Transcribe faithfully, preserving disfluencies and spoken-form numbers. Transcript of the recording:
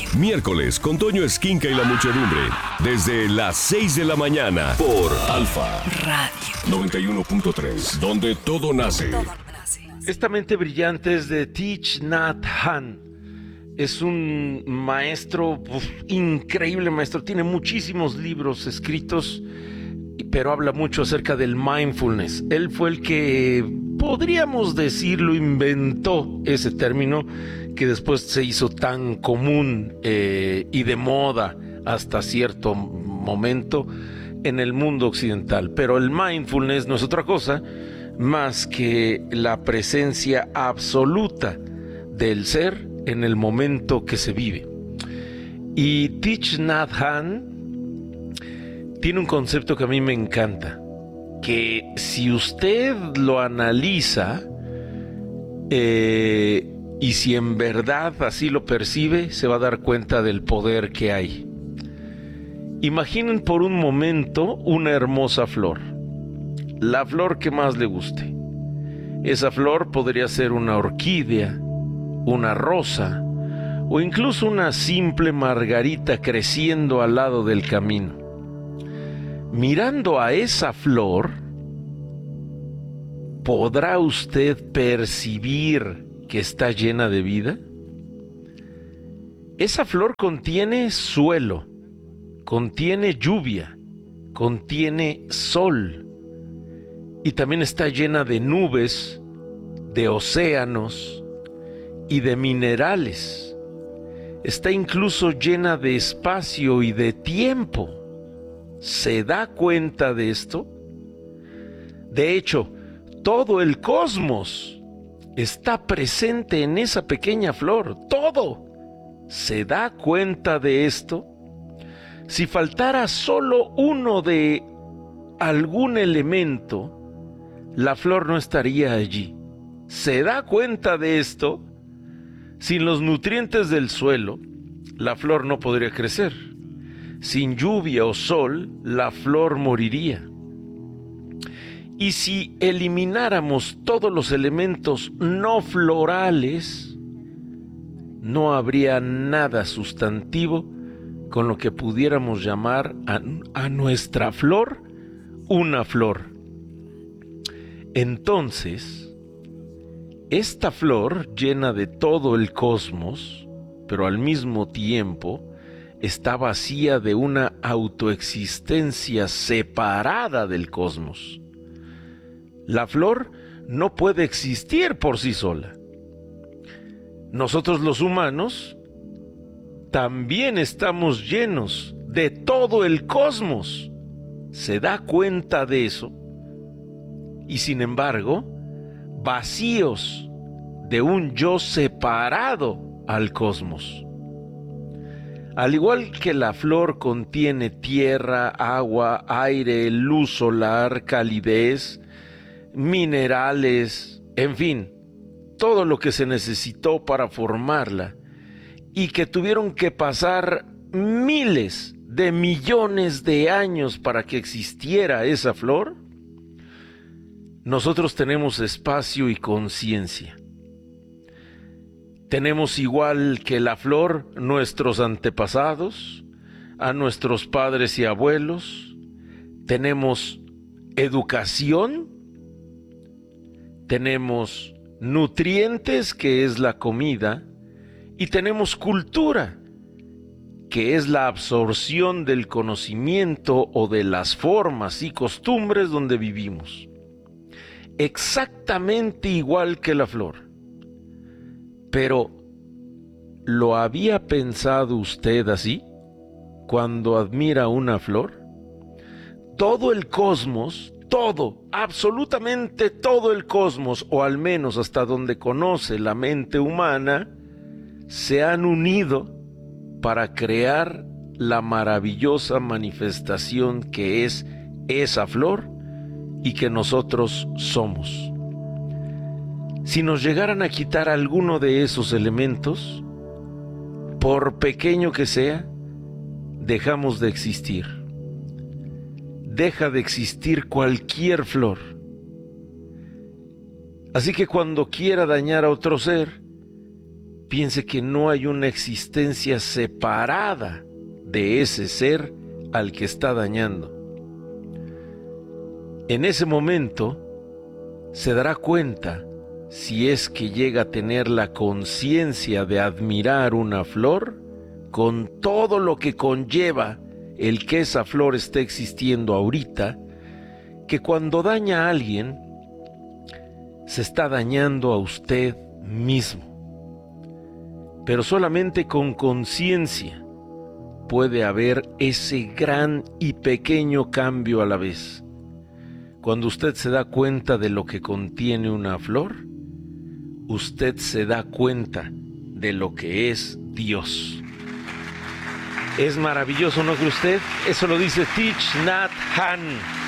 Miércoles con Toño Esquinca y la muchedumbre. Desde las seis de la mañana por Alfa Radio noventa y uno punto tres, donde todo nace. Esta mente brillante es de Thich Nhat Hanh. Es un maestro, uf, increíble maestro. Tiene muchísimos libros escritos, pero habla mucho acerca del mindfulness. Él fue el que, podríamos decirlo, inventó ese término que después se hizo tan común eh, y de moda hasta cierto momento en el mundo occidental. Pero el mindfulness no es otra cosa más que la presencia absoluta del ser en el momento que se vive. Y Thich Nhat Hanh tiene un concepto que a mí me encanta, que si usted lo analiza eh, y si en verdad así lo percibe, se va a dar cuenta del poder que hay. Imaginen por un momento una hermosa flor, la flor que más le guste. Esa flor podría ser una orquídea, una rosa o incluso una simple margarita creciendo al lado del camino. Mirando a esa flor, ¿podrá usted percibir que está llena de vida? Esa flor contiene suelo, contiene lluvia, contiene sol y también está llena de nubes, de océanos y de minerales. Está incluso llena de espacio y de tiempo. ¿Se da cuenta de esto? De hecho, todo el cosmos está presente en esa pequeña flor. Todo. ¿Se da cuenta de esto? Si faltara solo uno de algún elemento, la flor no estaría allí. ¿Se da cuenta de esto? Sin los nutrientes del suelo, la flor no podría crecer. Sin lluvia o sol, la flor moriría. Y si elimináramos todos los elementos no florales, no habría nada sustantivo con lo que pudiéramos llamar a, a nuestra flor una flor. Entonces, esta flor llena de todo el cosmos, pero al mismo tiempo está vacía de una autoexistencia separada del cosmos. La flor no puede existir por sí sola. Nosotros los humanos también estamos llenos de todo el cosmos. ¿Se da cuenta de eso? Y sin embargo, vacíos de un yo separado al cosmos. Al igual que la flor contiene tierra, agua, aire, luz solar, calidez, minerales, en fin, todo lo que se necesitó para formarla y que tuvieron que pasar miles de millones de años para que existiera esa flor, nosotros tenemos espacio y conciencia. Tenemos, igual que la flor, nuestros antepasados, a nuestros padres y abuelos. Tenemos educación, tenemos nutrientes, que es la comida, y tenemos cultura, que es la absorción del conocimiento o de las formas y costumbres donde vivimos. Exactamente igual que la flor. Pero, ¿lo había pensado usted así cuando admira una flor? Todo el cosmos, todo, absolutamente todo el cosmos, o al menos hasta donde conoce la mente humana, se han unido para crear la maravillosa manifestación que es esa flor y que nosotros somos. Si nos llegaran a quitar alguno de esos elementos, por pequeño que sea, dejamos de existir. Deja de existir cualquier flor. Así que cuando quiera dañar a otro ser, piense que no hay una existencia separada de ese ser al que está dañando. En ese momento se dará cuenta, si es que llega a tener la conciencia de admirar una flor, con todo lo que conlleva el que esa flor esté existiendo ahorita, que cuando daña a alguien, se está dañando a usted mismo. Pero solamente con conciencia puede haber ese gran y pequeño cambio a la vez. Cuando usted se da cuenta de lo que contiene una flor, usted se da cuenta de lo que es Dios. Es maravilloso, ¿no cree usted? Eso lo dice Thich Nhat Hanh.